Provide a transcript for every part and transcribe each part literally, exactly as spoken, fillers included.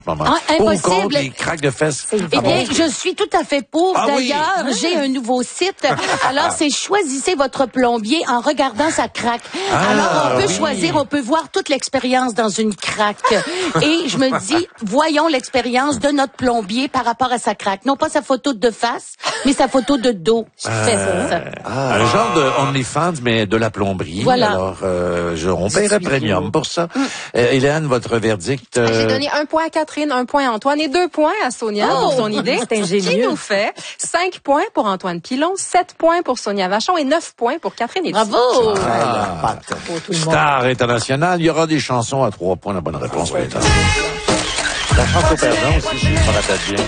Ah, impossible. Les craques de fesses. Eh bien, je suis tout à fait pour. Ah, D'ailleurs, oui. j'ai un nouveau site. Alors, c'est choisissez votre plombier en regardant sa craque. Ah, Alors, on peut oui. choisir, on peut voir toute l'expérience dans une craque. Et je me dis, voyons l'expérience de notre plombier par rapport à sa craque. Non pas sa photo de face, mais sa photo de dos. Ah. Fais ça. Ah. Un genre de OnlyFans, mais de la plomberie. Voilà. Alors, euh, je, on paierait premium pour ça. Mm. Euh, Hélène, votre verdict? Euh... J'ai donné un point à Catherine, un point à Antoine et deux points à Sonia oh, pour son idée. C'est ingénieux. Qui nous fait cinq points pour Antoine Pilon, sept points pour Sonia Vachon et neuf points pour Catherine et Bravo! Ah. Star internationale, il y aura des chansons à trois points. La bonne réponse, oui. La chanson perdant aussi, si je me rappelle bien.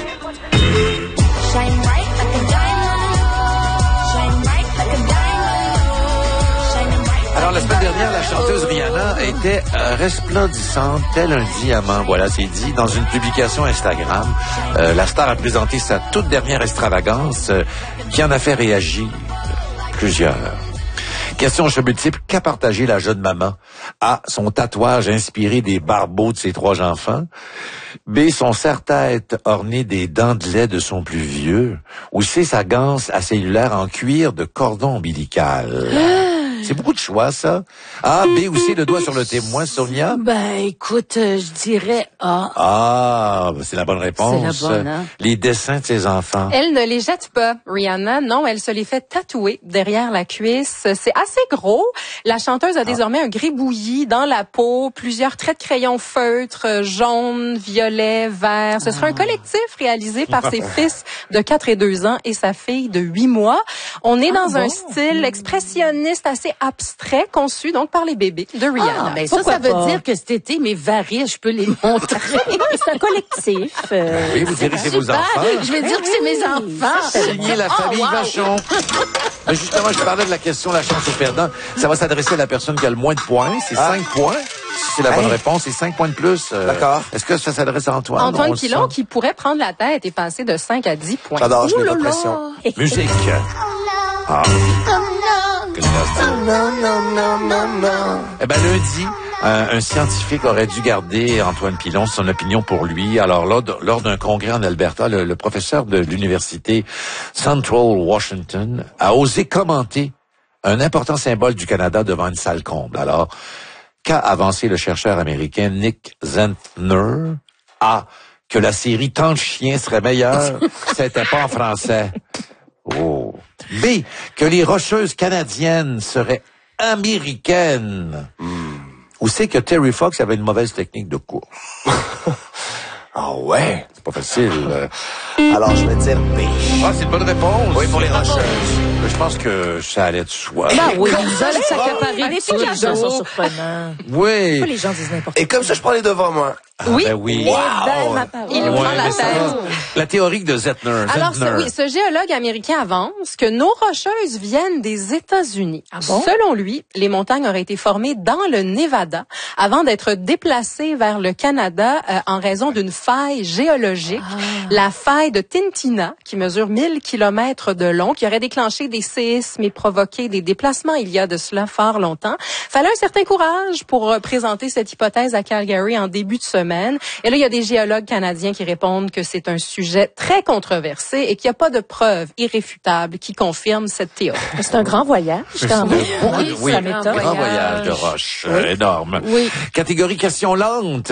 Alors, la semaine dernière, la chanteuse Rihanna était euh, resplendissante, tel un diamant. Voilà, c'est dit dans une publication Instagram. Euh, la star a présenté sa toute dernière extravagance euh, qui en a fait réagir plusieurs. Question chez multiple, qu'a partagé la jeune maman? A, son tatouage inspiré des barbeaux de ses trois enfants. B, son serre-tête orné des dents de lait de son plus vieux. Ou C, sa ganse à cellulaire en cuir de cordon ombilical. C'est beaucoup de choix, ça. A, B ou C, le doigt sur le témoin, Sonia? Ben, écoute, euh, je dirais A. Ah, c'est la bonne réponse. C'est la bonne, hein? Les dessins de ses enfants. Elle ne les jette pas, Rihanna. Non, elle se les fait tatouer derrière la cuisse. C'est assez gros. La chanteuse a ah. désormais un gribouillis dans la peau, plusieurs traits de crayon feutre, jaune, violet, vert. Ce sera un collectif réalisé par ses fils de quatre et deux ans et sa fille de huit mois. On est dans ah, un bon. style expressionniste assez abstrait, conçu donc par les bébés de Rihanna. Ah, ben ça, ça veut pas? dire que cet été, mes variés, je peux les montrer. C'est un collectif. Euh, oui, vous direz que c'est vos enfants. Je vais dire que c'est mes enfants. Signé la famille oh, wow. Vachon. Mais justement, je parlais de la question, la chance au perdant. Ça va s'adresser à la personne qui a le moins de points. C'est ah. cinq points. Si c'est la bonne hey. réponse, c'est cinq points de plus. Euh, D'accord. Est-ce que ça s'adresse à Antoine? Antoine Pilon, qui pourrait prendre la tête et passer de cinq à dix points. J'adore, je mets pas de pression. Musique. Ah. Non, non, non, non, non. Eh ben, lundi, un, un scientifique aurait dû garder Antoine Pilon son opinion pour lui. Alors, lors, de, lors d'un congrès en Alberta, le, le professeur de l'université Central Washington a osé commenter un important symbole du Canada devant une salle comble. Alors, qu'a avancé le chercheur américain Nick Zentner? A, que la série Tant de chiens serait meilleure, c'était pas en français. Oh. B, que les rocheuses canadiennes seraient américaines. Mm. Ou C, que Terry Fox avait une mauvaise technique de course. Ah ouais? C'est pas facile. Alors, je vais dire B. Ah, c'est une bonne réponse. Oui, pour les rocheuses. Je pense que ça allait de soi. Ben oui, ils veulent s'accaparer des tous les gens sont surprenants. Oui. Pas les gens disent n'importe quoi. Et comme ça, je prends les devants, moi. Ah, oui. Ben oui. Wow. Il nous ouais, prend la tête. Ça, la théorie de Zentner. Alors, Zentner. ce, oui, ce géologue américain avance que nos rocheuses viennent des États-Unis. Ah bon? Selon lui, les montagnes auraient été formées dans le Nevada avant d'être déplacées vers le Canada euh, en raison d'une faille géologique, ah. la faille de Tintina, qui mesure mille kilomètres de long, qui aurait déclenché des séismes et provoqué des déplacements il y a de cela fort longtemps. Fallait un certain courage pour euh, présenter cette hypothèse à Calgary en début de semaine. Et là, il y a des géologues canadiens qui répondent que c'est un sujet très controversé et qu'il n'y a pas de preuves irréfutables qui confirment cette théorie. C'est un grand voyage, quand même. Oui, oui, ça un m'étonne. grand voyage de roche. Oui. Euh, énorme. Oui. Catégorie question lente.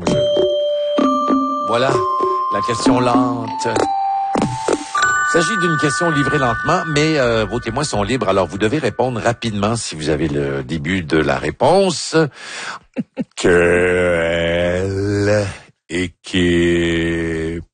Voilà, la question lente. Il s'agit d'une question livrée lentement, mais euh, vos témoins sont libres, alors vous devez répondre rapidement si vous avez le début de la réponse. Quelle équipe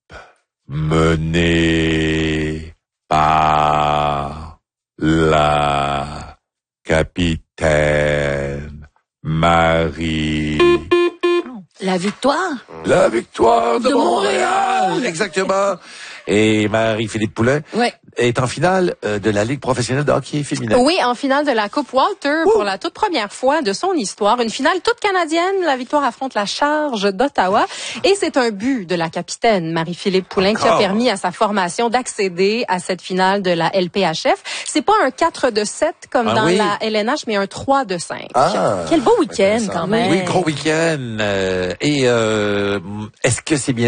menée par la capitaine Marie? La victoire? La victoire de, de Montréal. Montréal! Exactement. Et Marie-Philippe Poulin Ouais. est en finale euh, de la Ligue professionnelle de hockey féminin. Oui, en finale de la Coupe Walter Ouh. pour la toute première fois de son histoire. Une finale toute canadienne. La victoire affronte la Charge d'Ottawa. Et c'est un but de la capitaine Marie-Philippe Poulin qui a permis à sa formation d'accéder à cette finale de la L P H F. C'est pas un quatre de sept comme ah, dans oui. la L N H, mais un trois de cinq. Ah, Quel beau week-end, quand même. Oui, gros week-end. Euh, et euh, est-ce que c'est bien